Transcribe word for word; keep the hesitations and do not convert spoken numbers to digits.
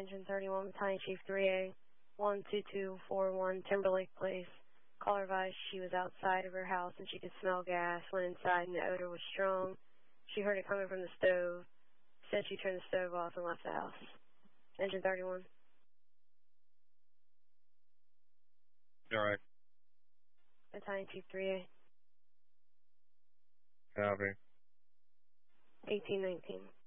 Engine thirty-one, Battalion Chief three A, one two two four one, Timberlake Place. Caller advised she was outside of her house and she could smell gas. Went inside and the odor was strong. She heard it coming from the stove. Said she turned the stove off and left the house. Engine thirty-one. All right. Battalion Chief three A. Copy. eighteen nineteen.